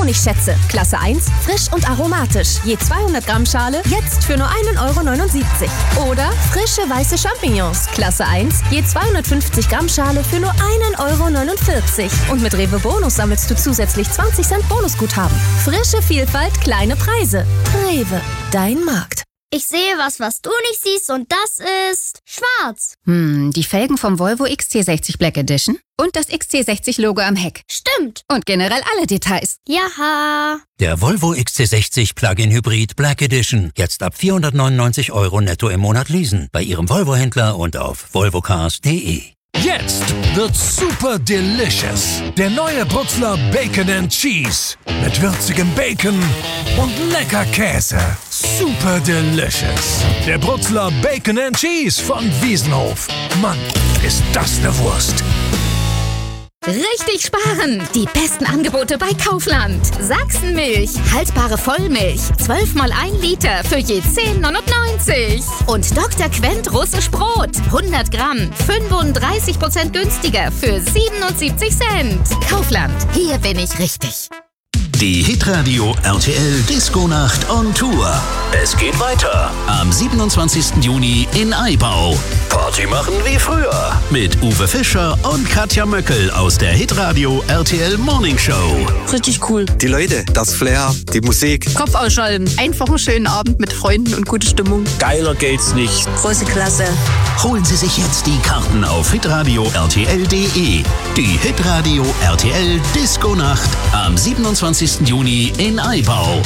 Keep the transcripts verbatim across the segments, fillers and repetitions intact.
Honigschätze, Klasse eins, frisch und aromatisch. Je zweihundert Gramm Schale, jetzt für nur ein Euro neunundsiebzig. Oder frische weiße Champignons, Klasse eins, je zweihundertfünfzig Gramm Schale für nur ein Euro neunundvierzig. Und mit Rewe Bonus sammelst du zusätzlich zwanzig Cent Bonusguthaben. Frische Vielfalt, kleine Preise. Rewe, dein Markt. Ich sehe was, was du nicht siehst, und das ist schwarz. Hm, die Felgen vom Volvo X C sechzig Black Edition und das X C sechzig Logo am Heck. Stimmt. Und generell alle Details. Jaha. Der Volvo X C sechzig Plug-in Hybrid Black Edition. Jetzt ab vierhundertneunundneunzig Euro netto im Monat leasen. Bei Ihrem Volvo-Händler und auf volvocars punkt de. Jetzt wird super delicious. Der neue Brutzler Bacon and Cheese. Mit würzigem Bacon und lecker Käse. Super delicious. Der Brutzler Bacon and Cheese von Wiesenhof. Mann, ist das eine Wurst. Richtig sparen! Die besten Angebote bei Kaufland. Sachsenmilch, haltbare Vollmilch, zwölf mal ein Liter für je zehn neunundneunzig. Und Doktor Quent russisch Brot, hundert Gramm, fünfunddreißig Prozent günstiger für siebenundsiebzig Cent. Kaufland, hier bin ich richtig. Die Hitradio R T L Disco-Nacht on Tour. Es geht weiter am siebenundzwanzigsten Juni in Aibau. Party machen wie früher mit Uwe Fischer und Katja Möckel aus der Hitradio R T L Morning Show. Richtig cool. Die Leute, das Flair, die Musik. Kopf ausschalten. Einfach einen schönen Abend mit Freunden und gute Stimmung. Geiler geht's nicht. Große Klasse. Holen Sie sich jetzt die Karten auf hitradio r t l punkt de. Die Hitradio R T L Disco-Nacht am siebenundzwanzigsten Juni in Aibau.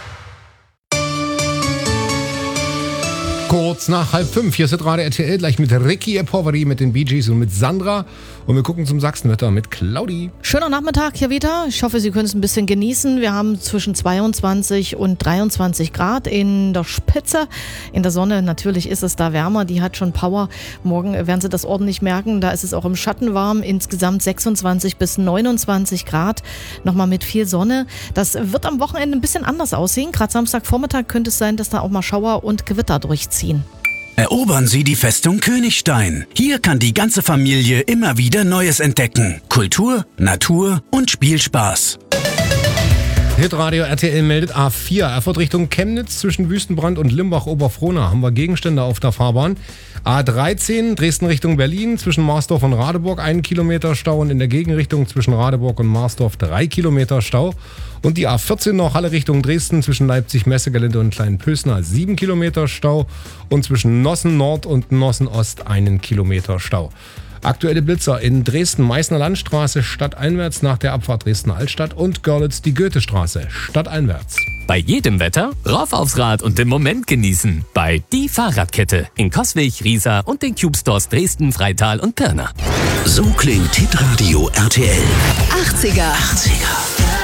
Kurz nach halb fünf. Hier ist Hitradio R T L gleich mit Ricky Poveri, mit den Bee Gees und mit Sandra. Und wir gucken zum Sachsenwetter mit Claudi. Schöner Nachmittag hier wieder. Ich hoffe, Sie können es ein bisschen genießen. Wir haben zwischen zweiundzwanzig und dreiundzwanzig Grad in der Spitze. In der Sonne natürlich ist es da wärmer. Die hat schon Power. Morgen werden Sie das ordentlich merken. Da ist es auch im Schatten warm. Insgesamt sechsundzwanzig bis neunundzwanzig Grad. Nochmal mit viel Sonne. Das wird am Wochenende ein bisschen anders aussehen. Gerade Samstagvormittag könnte es sein, dass da auch mal Schauer und Gewitter durchziehen. Erobern Sie die Festung Königstein. Hier kann die ganze Familie immer wieder Neues entdecken. Kultur, Natur und Spielspaß. Hitradio R T L meldet A vier. Erfurt Richtung Chemnitz zwischen Wüstenbrand und Limbach-Oberfrohna haben wir Gegenstände auf der Fahrbahn. A dreizehn Dresden Richtung Berlin zwischen Marsdorf und Radeburg ein Kilometer Stau und in der Gegenrichtung zwischen Radeburg und Marsdorf drei Kilometer Stau. Und die A vierzehn noch Halle Richtung Dresden zwischen Leipzig-Messegelände und Kleinpösner sieben Kilometer Stau und zwischen Nossen Nord und Nossen Ost einen Kilometer Stau. Aktuelle Blitzer in Dresden Meißner Landstraße stadteinwärts nach der Abfahrt Dresden Altstadt und Görlitz die Goethestraße stadteinwärts. Bei jedem Wetter rauf aufs Rad und den Moment genießen. Bei Die Fahrradkette in Coswig, Riesa und den Cube Stores Dresden, Freital und Pirna. So klingt Hitradio R T L. achtziger. achtziger.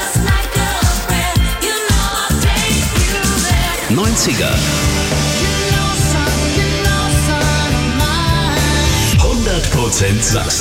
neunziger. hundert Prozent Sachsen.